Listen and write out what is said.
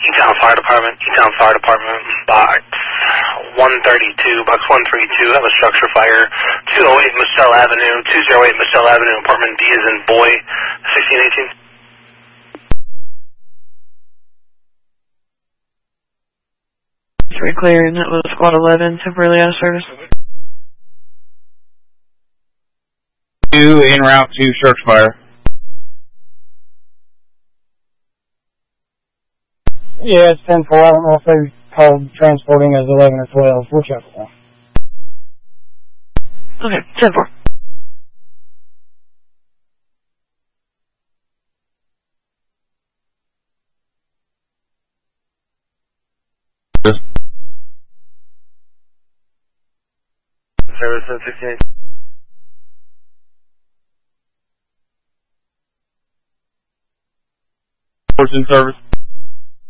Etown Fire Department, box 132, box 132, have a structure fire, 208 Michelle Avenue, 208 Michelle Avenue, apartment D as in boy, 1618. Very clear, and that was Squad 11, temporarily out of service. 2 en route to structure fire. Yeah, it's 10-4. I don't know if they called transporting as 11 or 12, whichever one. Okay, 10-4. Service 1618. Force in service.